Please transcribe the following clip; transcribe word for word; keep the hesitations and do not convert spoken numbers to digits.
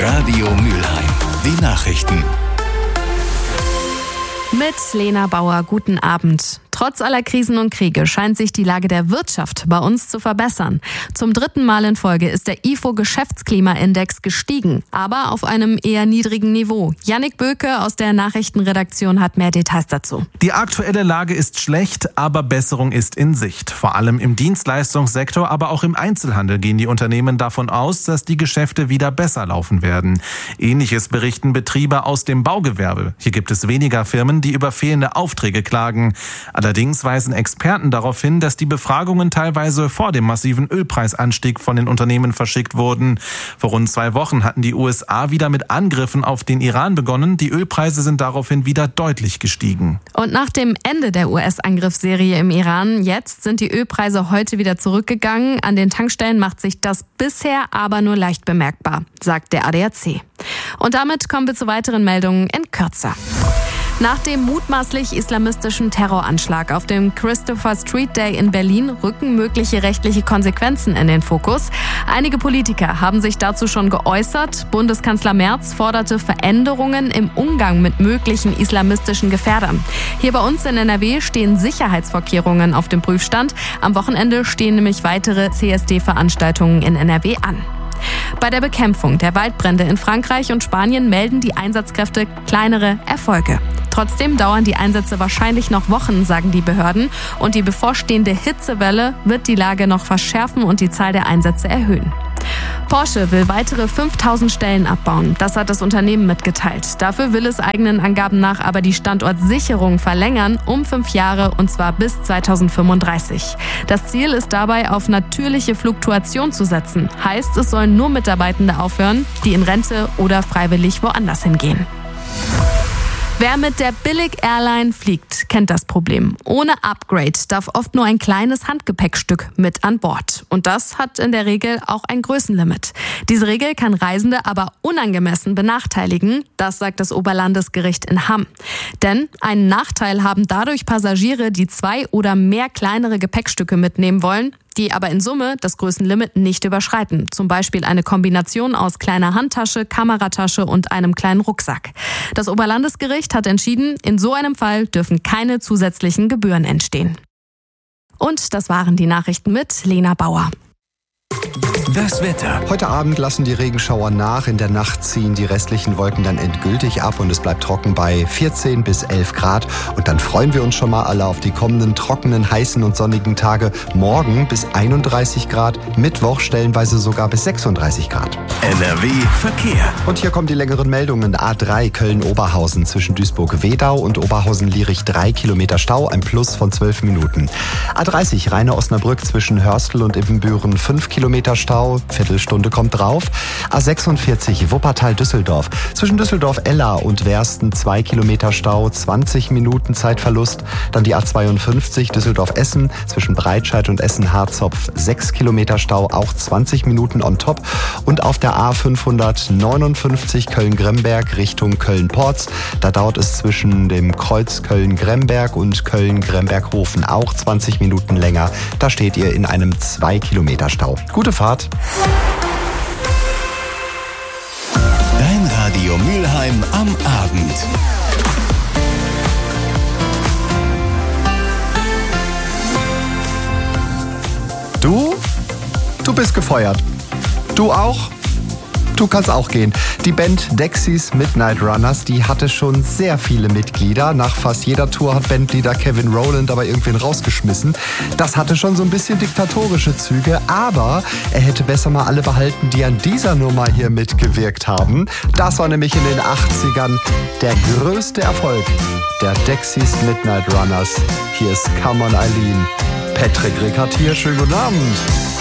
Radio Mülheim. Die Nachrichten. Mit Lena Bauer, guten Abend. Trotz aller Krisen und Kriege scheint sich die Lage der Wirtschaft bei uns zu verbessern. Zum dritten Mal in Folge ist der I F O-Geschäftsklimaindex gestiegen, aber auf einem eher niedrigen Niveau. Jannik Böke aus der Nachrichtenredaktion hat mehr Details dazu. Die aktuelle Lage ist schlecht, aber Besserung ist in Sicht. Vor allem im Dienstleistungssektor, aber auch im Einzelhandel gehen die Unternehmen davon aus, dass die Geschäfte wieder besser laufen werden. Ähnliches berichten Betriebe aus dem Baugewerbe. Hier gibt es weniger Firmen, die über fehlende Aufträge klagen. Allerdings weisen Experten darauf hin, dass die Befragungen teilweise vor dem massiven Ölpreisanstieg von den Unternehmen verschickt wurden. Vor rund zwei Wochen hatten die U S A wieder mit Angriffen auf den Iran begonnen. Die Ölpreise sind daraufhin wieder deutlich gestiegen. Und nach dem Ende der U S-Angriffsserie im Iran, jetzt sind die Ölpreise heute wieder zurückgegangen. An den Tankstellen macht sich das bisher aber nur leicht bemerkbar, sagt der A D A C. Und damit kommen wir zu weiteren Meldungen in Kürze. Nach dem mutmaßlich islamistischen Terroranschlag auf dem Christopher Street Day in Berlin rücken mögliche rechtliche Konsequenzen in den Fokus. Einige Politiker haben sich dazu schon geäußert. Bundeskanzler Merz forderte Veränderungen im Umgang mit möglichen islamistischen Gefährdern. Hier bei uns in N R W stehen Sicherheitsvorkehrungen auf dem Prüfstand. Am Wochenende stehen nämlich weitere C S D-Veranstaltungen in N R W an. Bei der Bekämpfung der Waldbrände in Frankreich und Spanien melden die Einsatzkräfte kleinere Erfolge. Trotzdem dauern die Einsätze wahrscheinlich noch Wochen, sagen die Behörden. Und die bevorstehende Hitzewelle wird die Lage noch verschärfen und die Zahl der Einsätze erhöhen. Porsche will weitere fünftausend Stellen abbauen. Das hat das Unternehmen mitgeteilt. Dafür will es eigenen Angaben nach aber die Standortsicherung verlängern um fünf Jahre und zwar bis zweitausendfünfunddreißig. Das Ziel ist dabei, auf natürliche Fluktuation zu setzen. Heißt, es sollen nur Mitarbeitende aufhören, die in Rente oder freiwillig woanders hingehen. Wer mit der Billig-Airline fliegt, kennt das Problem. Ohne Upgrade darf oft nur ein kleines Handgepäckstück mit an Bord. Und das hat in der Regel auch ein Größenlimit. Diese Regel kann Reisende aber unangemessen benachteiligen. Das sagt das Oberlandesgericht in Hamm. Denn einen Nachteil haben dadurch Passagiere, die zwei oder mehr kleinere Gepäckstücke mitnehmen wollen, die aber in Summe das Größenlimit nicht überschreiten. Zum Beispiel eine Kombination aus kleiner Handtasche, Kameratasche und einem kleinen Rucksack. Das Oberlandesgericht hat entschieden, in so einem Fall dürfen keine zusätzlichen Gebühren entstehen. Und das waren die Nachrichten mit Lena Bauer. Das Wetter. Heute Abend lassen die Regenschauer nach. In der Nacht ziehen die restlichen Wolken dann endgültig ab und es bleibt trocken bei vierzehn bis elf Grad. Und dann freuen wir uns schon mal alle auf die kommenden trockenen, heißen und sonnigen Tage. Morgen bis einunddreißig Grad, Mittwoch stellenweise sogar bis sechsunddreißig Grad. N R W Verkehr. Und hier kommen die längeren Meldungen. A drei Köln-Oberhausen zwischen Duisburg-Wedau und Oberhausen-Lierich drei Kilometer Stau, ein Plus von zwölf Minuten. A dreißig Rheine-Osnabrück zwischen Hörstel und Ibbenbüren fünf Kilometer Stau. Viertelstunde kommt drauf. A sechsundvierzig Wuppertal-Düsseldorf. Zwischen Düsseldorf-Eller und Wersten zwei Kilometer Stau, zwanzig Minuten Zeitverlust. Dann die A zweiundfünfzig Düsseldorf-Essen. Zwischen Breitscheid und Essen-Harzopf sechs Kilometer Stau, auch zwanzig Minuten on top. Und auf der A fünfhundertneunundfünfzig Köln-Gremberg Richtung Köln-Porz. Da dauert es zwischen dem Kreuz Köln-Gremberg und Köln-Gremberg-Hofen auch zwanzig Minuten länger. Da steht ihr in einem zwei Kilometer Stau. Gute Fahrt. Dein Radio Mülheim am Abend. Du? Du bist gefeuert. Du auch? Du kannst auch gehen. Die Band Dexys Midnight Runners, die hatte schon sehr viele Mitglieder. Nach fast jeder Tour hat Bandleader Kevin Rowland aber irgendwen rausgeschmissen. Das hatte schon so ein bisschen diktatorische Züge, aber er hätte besser mal alle behalten, die an dieser Nummer hier mitgewirkt haben. Das war nämlich in den achtzigern der größte Erfolg der Dexys Midnight Runners. Hier ist Come on Eileen. Patrick Rickert hier, schönen guten Abend.